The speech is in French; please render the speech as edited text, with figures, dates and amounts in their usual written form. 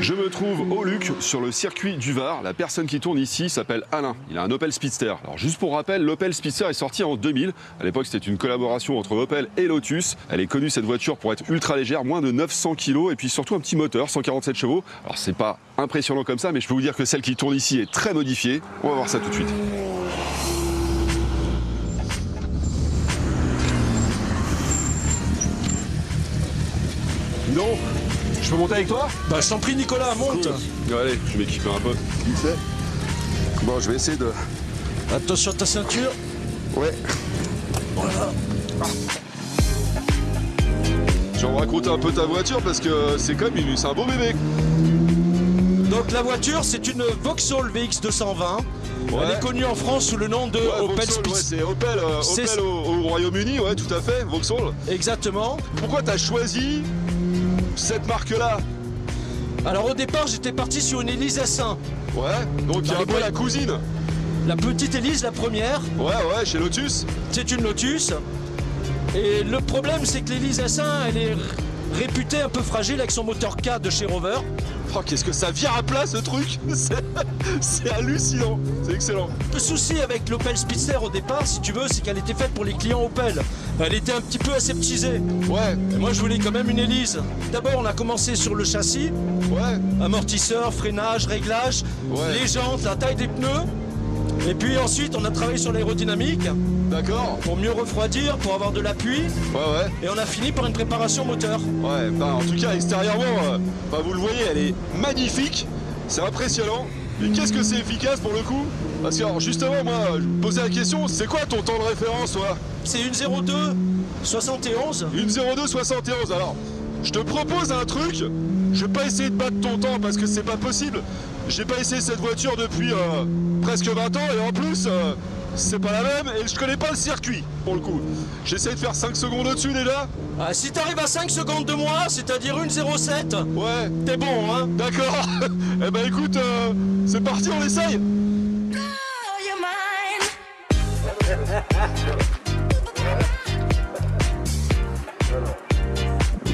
Je me trouve au Luc, sur le circuit du Var. La personne qui tourne ici s'appelle Alain. Il a un Opel Speedster. Alors juste pour rappel, l'Opel Speedster est sorti en 2000. À l'époque, c'était une collaboration entre Opel et Lotus. Elle est connue, cette voiture, pour être ultra légère, moins de 900 kg, et puis surtout un petit moteur, 147 chevaux. Alors c'est pas impressionnant comme ça, mais je peux vous dire que celle qui tourne ici est très modifiée. On va voir ça tout de suite. Non, je peux monter avec toi? Bah je t'en prie Nicolas, monte. Cool. Allez, je vais m'équiper un peu. Bon, je vais essayer de... Attention à ta ceinture. Ouais. Voilà. Je vais me raconter un peu ta voiture parce que c'est comme c'est un beau bébé. Donc la voiture, c'est une Vauxhall VX 220. Ouais. Elle est connue en France sous le nom de Opel Speedster. Ouais, c'est Opel, Opel au Royaume-Uni, ouais, tout à fait, Vauxhall. Exactement. Pourquoi tu as choisi cette marque-là? Alors au départ, j'étais parti sur une Elise S1. Ouais, donc il y a un peu la cousine. La petite Elise, la première. Ouais, chez Lotus. C'est une Lotus. Et le problème, c'est que l'Elise S1, elle est réputée un peu fragile avec son moteur K de chez Rover. Oh, qu'est-ce que ça vient à plat ce truc. C'est hallucinant, c'est excellent. Le souci avec l'Opel Speedster au départ, si tu veux, c'est qu'elle était faite pour les clients Opel. Elle était un petit peu aseptisée. Ouais. Et moi je voulais quand même une Elise. D'abord on a commencé sur le châssis. Ouais. Amortisseur, freinage, réglage, les jantes, la taille des pneus. Et puis ensuite on a travaillé sur l'aérodynamique. D'accord. Pour mieux refroidir, pour avoir de l'appui. Ouais. Et on a fini par une préparation moteur. Ouais, bah, en tout cas extérieurement, bah, vous le voyez, elle est magnifique. C'est impressionnant. Et qu'est-ce que c'est efficace pour le coup? Parce que alors, justement, moi, je me posais la question, c'est quoi ton temps de référence, toi? C'est une 02 71. Une 02 71. Alors, je te propose un truc. Je vais pas essayer de battre ton temps parce que c'est pas possible. J'ai pas essayé cette voiture depuis presque 20 ans et en plus, c'est pas la même et je connais pas le circuit pour le coup. J'essaie de faire 5 secondes au-dessus déjà. Ah, si t'arrives à 5 secondes de moi, c'est-à-dire une 07, ouais, t'es bon, hein? D'accord. Eh ben écoute, c'est parti, on essaye.